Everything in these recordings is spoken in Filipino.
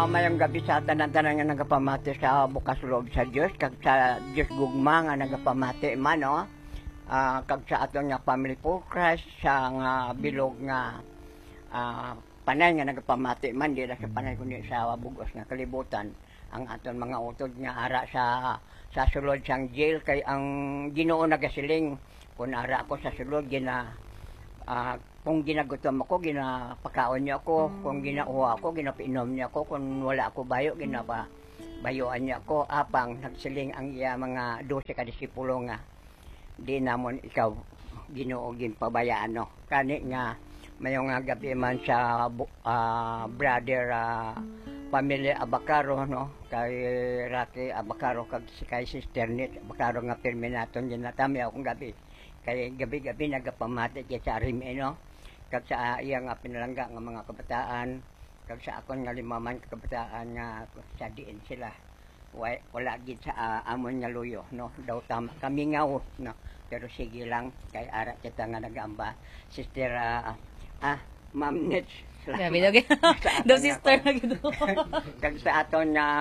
Mayang gabi sa tanan-tanan nga nagapamati sa bukas loob sa Dios kag sa Dios gugma nga nagapamati man no. Kag sa aton nga family for Christ sa nga bilog nga panay nga nagapamati man dira sa panay kundi sa bugos nga kalibutan ang aton mga utod nga ara sa sulod sang jail kay ang Ginoo nagasiling kun ara ako sa sulod kung ginagutom ako, ginapakaon niya ako. Kung ginauha ako, ginapainom niya ako. Kung wala ako bayo, ginapabayuan niya ako. Apang nagsiling ang iya mga 12 kadisipulo nga. Di namon ikaw ginuogin pabayaan no. Kani nga mayong nga gabi man sa brother pamilya Abacaro no. Kay Rocky Abacaro kag kay sister Nit Abacaro nga perminaton ginatami akong gabi. Kay gabi-gabi nagapamati kay sa Rime no. Kag sa iya nga pinalangga nga mga kabataan, kag sa akon nga limaman kabataan nga sa diin sila. Wala gid sa amon nga luyo no. Daw tama kami nga no. Pero sige lang kay ara kita nga nagamba. Sister Ma'am Nets. Grabe daw daw sister na gid. Kag sa aton nga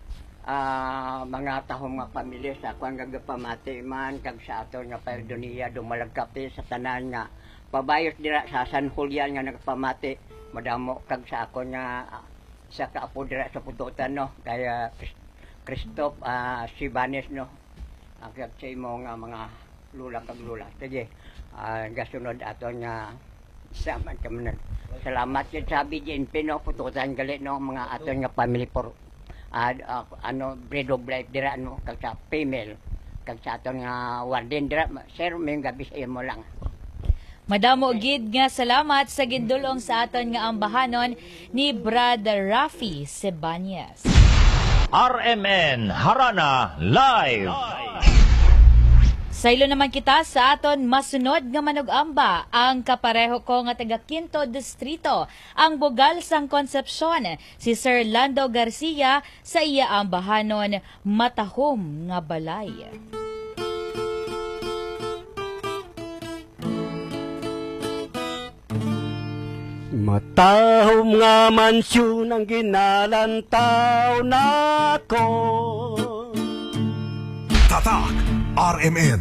mga tahong nga pamilya sa akong gagapamati man kag sa aton nga perdoniya dumalagkapi sa tanan nga pabayos dira sa San Julian nga nagpamati madamo kag sa akon nga sa kaapo dira sa Pututan no kaya Christoph Sibanes no kag sa imo nga mga lula kag lula sige gasunod aton nga sama kami salamat yun sabi din pino Pututan gali no mga aton nga family for bread of life dira no kag sa female kag sa aton nga warden dira sir may gabi sa imo lang. Madamo gid nga salamat sa gindulong sa aton nga ambahanon ni Brother Rafi Sebanyas. RMN Harana Live. Saylo naman kita sa aton masunod nga manug-amba ang kapareho ko nga taga Quinto Distrito ang bugal sang Concepcion si Sir Lando Garcia sa iya ambahanon Matahom nga balay. Matahom nga mansyon ang ginalantaw nako. Tatak RMN